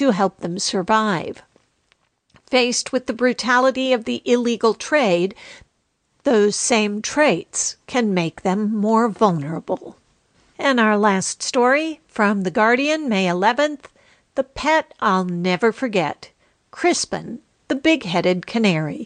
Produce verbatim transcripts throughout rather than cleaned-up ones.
to help them survive. Faced with the brutality of the illegal trade, those same traits can make them more vulnerable. And our last story from The Guardian, May eleventh, The Pet I'll Never Forget, Crispin, the Big-Headed Canary.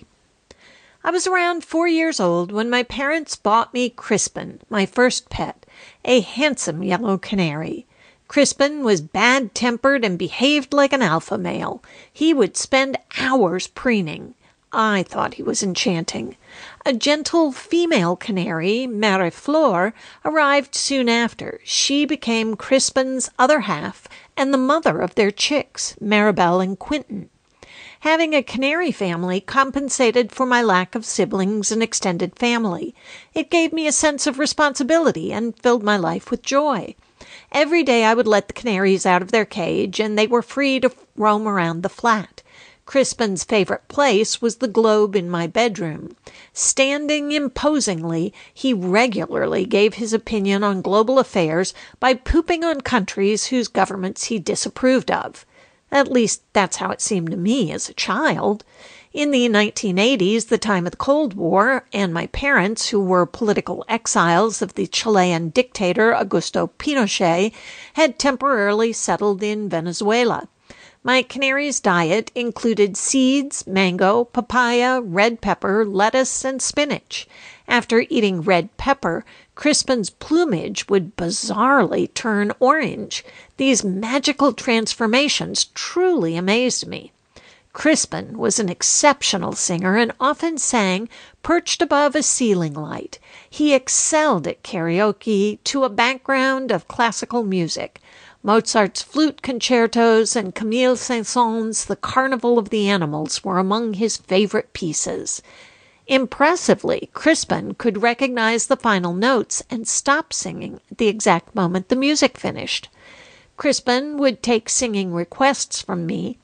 I was around four years old when my parents bought me Crispin, my first pet, a handsome yellow canary. Crispin was bad-tempered and behaved like an alpha male. He would spend hours preening. I thought he was enchanting. A gentle female canary, Marie Fleur, arrived soon after. She became Crispin's other half and the mother of their chicks, Maribel and Quentin. Having a canary family compensated for my lack of siblings and extended family. It gave me a sense of responsibility and filled my life with joy. Every day I would let the canaries out of their cage, and they were free to roam around the flat. Crispin's favorite place was the globe in my bedroom. Standing imposingly, he regularly gave his opinion on global affairs by pooping on countries whose governments he disapproved of. At least, that's how it seemed to me as a child. In the nineteen eighties, the time of the Cold War, and my parents, who were political exiles of the Chilean dictator Augusto Pinochet, had temporarily settled in Venezuela. My canary's diet included seeds, mango, papaya, red pepper, lettuce, and spinach. After eating red pepper, Crispin's plumage would bizarrely turn orange. These magical transformations truly amazed me. Crispin was an exceptional singer and often sang perched above a ceiling light. He excelled at karaoke to a background of classical music. Mozart's flute concertos and Camille Saint-Saëns' The Carnival of the Animals were among his favorite pieces. Impressively, Crispin could recognize the final notes and stop singing at the exact moment the music finished. Crispin would take singing requests from me,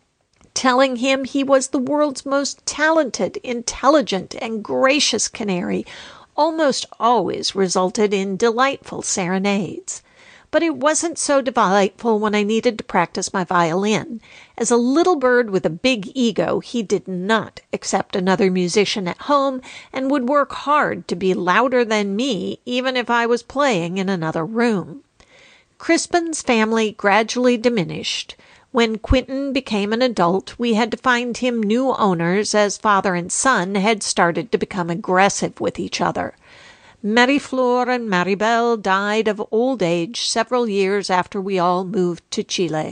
telling him he was the world's most talented, intelligent, and gracious canary, almost always resulted in delightful serenades. But it wasn't so delightful when I needed to practice my violin. As a little bird with a big ego, he did not accept another musician at home and would work hard to be louder than me, even if I was playing in another room. Crispin's family gradually diminished. When Quentin became an adult, we had to find him new owners as father and son had started to become aggressive with each other. Marie Fleur and Maribel died of old age several years after we all moved to Chile.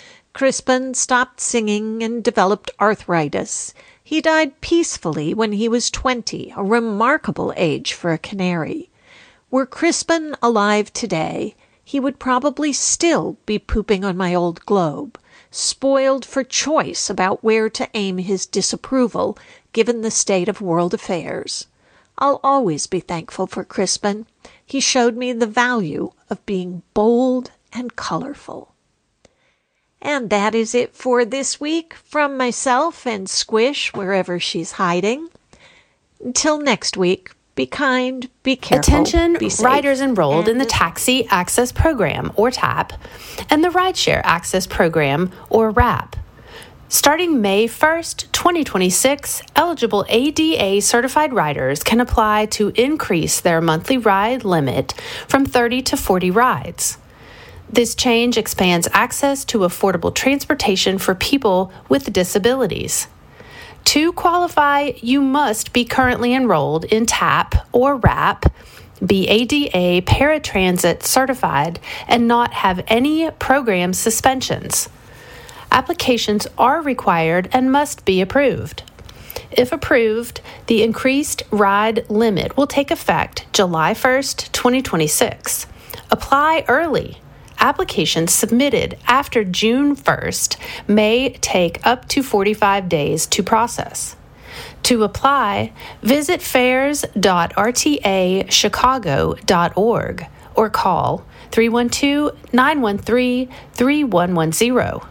Crispin stopped singing and developed arthritis. He died peacefully when he was twenty, a remarkable age for a canary. Were Crispin alive today, he would probably still be pooping on my old globe, spoiled for choice about where to aim his disapproval, given the state of world affairs. I'll always be thankful for Crispin. He showed me the value of being bold and colorful. And that is it for this week from myself and Squish, wherever she's hiding. Until next week, be kind, be careful, Attention, be safe. riders enrolled in the Taxi Access Program, or TAP, and the Rideshare Access Program, or RAP. Starting May first, twenty twenty-six, eligible A D A-certified riders can apply to increase their monthly ride limit from thirty to forty rides. This change expands access to affordable transportation for people with disabilities. To qualify, you must be currently enrolled in TAP or RAP, be A D A paratransit certified, and not have any program suspensions. Applications are required and must be approved. If approved, the increased ride limit will take effect July first, twenty twenty-six. Apply early. Applications submitted after June first may take up to forty-five days to process. To apply, visit fares dot r t a chicago dot org or call three one two, nine one three, three one one zero.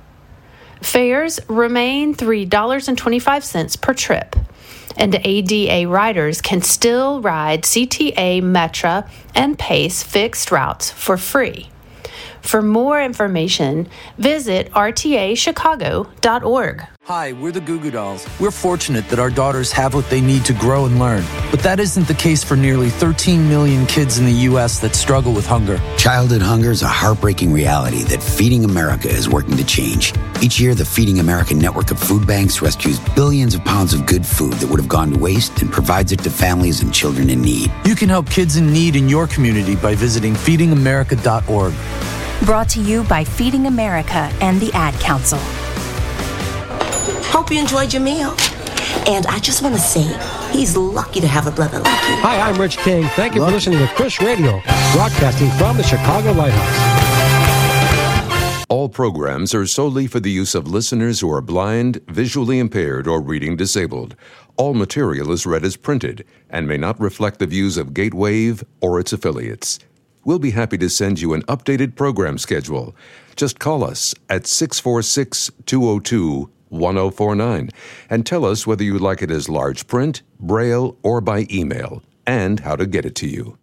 Fares remain three dollars and twenty-five cents per trip, and A D A riders can still ride C T A, Metra, and PACE fixed routes for free. For more information, visit r t a chicago dot org. Hi, we're the Goo Goo Dolls. We're fortunate that our daughters have what they need to grow and learn. But that isn't the case for nearly thirteen million kids in the U S that struggle with hunger. Childhood hunger is a heartbreaking reality that Feeding America is working to change. Each year, the Feeding America network of food banks rescues billions of pounds of good food that would have gone to waste and provides it to families and children in need. You can help kids in need in your community by visiting feeding america dot org. Brought to you by Feeding America and the Ad Council. Hope you enjoyed your meal. And I just want to say, he's lucky to have a brother like you. Hi, I'm Rich King. Thank you for listening to Chris Radio, broadcasting from the Chicago Lighthouse. All programs are solely for the use of listeners who are blind, visually impaired, or reading disabled. All material is read as printed and may not reflect the views of Gatewave or its affiliates. We'll be happy to send you an updated program schedule. Just call us at six four six, two oh two, one oh four nine and tell us whether you like it as large print, braille, or by email, and how to get it to you.